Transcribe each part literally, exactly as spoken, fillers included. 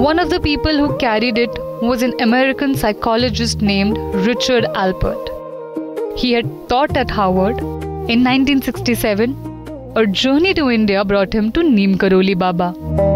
One of the people who carried it was an American psychologist named Richard Alpert. He had taught at Harvard. In nineteen sixty-seven, a journey to India brought him to Neem Karoli Baba.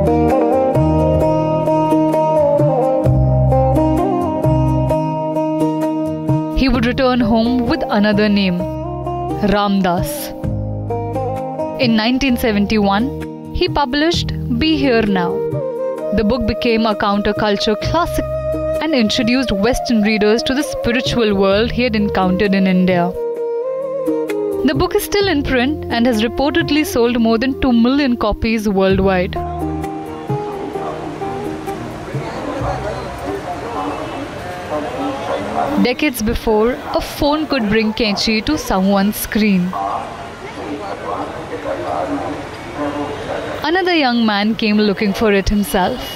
He would return home with another name, Ramdas. In nineteen seventy-one, he published Be Here Now. The book became a counterculture classic and introduced Western readers to the spiritual world he had encountered in India. The book is still in print and has reportedly sold more than two million copies worldwide. Decades before, a phone could bring Kainchi to someone's screen. Another young man came looking for it himself.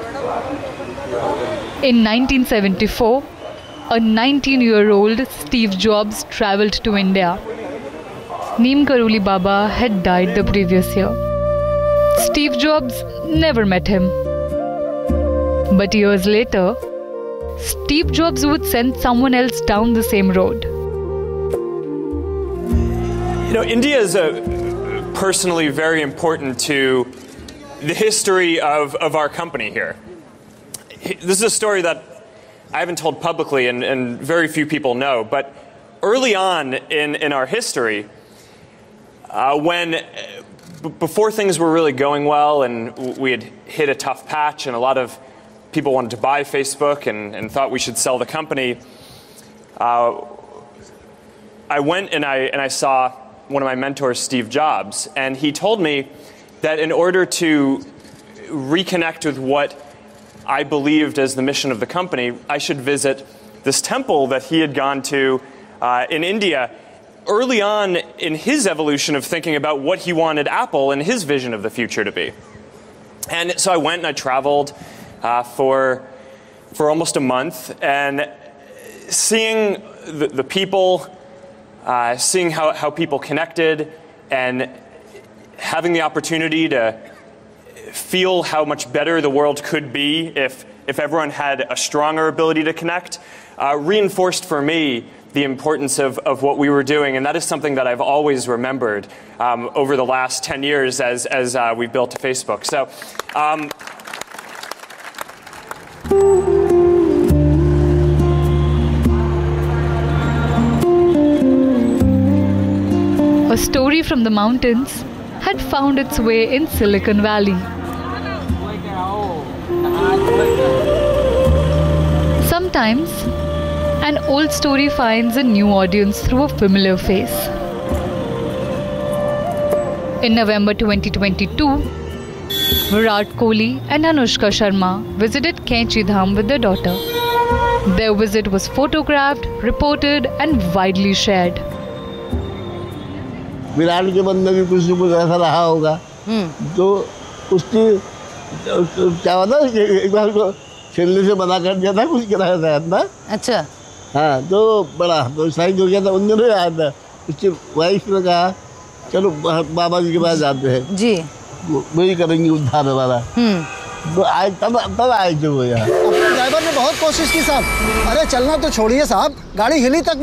In nineteen seventy-four, a nineteen-year-old Steve Jobs traveled to India. Neem Karoli Baba had died the previous year. Steve Jobs never met him. But years later, Steve Jobs would send someone else down the same road. You know, India is a, personally very important to the history of, of our company here. This is a story that I haven't told publicly and, and very few people know, but early on in, in our history, uh, when b- before things were really going well and we had hit a tough patch and a lot of people wanted to buy Facebook and, and thought we should sell the company, uh, I went and I, and I saw one of my mentors, Steve Jobs, and he told me that in order to reconnect with what I believed as the mission of the company, I should visit this temple that he had gone to uh, in India early on in his evolution of thinking about what he wanted Apple and his vision of the future to be. And so I went and I traveled uh, for for almost a month, and seeing the, the people, uh, seeing how, how people connected, and having the opportunity to feel how much better the world could be if, if everyone had a stronger ability to connect, uh, reinforced for me the importance of, of what we were doing. And that is something that I've always remembered um, over the last ten years as, as uh, we've built Facebook. So, um, a story from the mountains had found its way in Silicon Valley. Sometimes, an old story finds a new audience through a familiar face. In November twenty twenty-two, Virat Kohli and Anushka Sharma visited Kainchi Dham with their daughter. Their visit was photographed, reported, and widely shared. Virat के बंदे भी कुछ न कुछ ऐसा रहा होगा, तो उसकी क्या होता है एक बार को खेलने से मना कर दिया था, कुछ कराया था ना। अच्छा हाँ, तो बड़ा तो साइन हो गया था, उन दिनों आया था। उसकी वाइफ ने कहा चलो बाबा जी के पास जाते हैं जी, वही करेंगे उद्धार हमारा। तो आज तब तब आए थे वो यहाँ। अपने ड्राइवर ने बहुत कोशिश की साहब, अरे चलना तो छोड़िए साहब, गाड़ी हिली तक